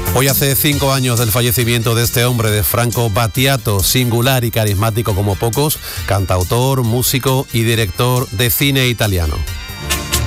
Hoy hace 5 años del fallecimiento de este hombre, de Franco Battiato, singular y carismático como pocos, cantautor, músico y director de cine italiano.